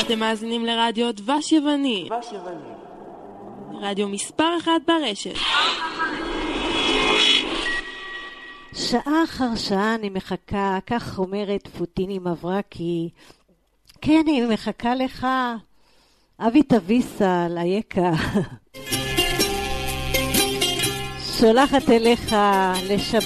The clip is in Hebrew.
אתם מאזינים לרדיו דבש יווני. רדיו מספר 1 ברשת. שעה אחר שעה אני מחכה, כך אומרת פוטיני מברקי. כן, אני מחכה לך, אבי תביסל, היקה. שולחת אליך לשבת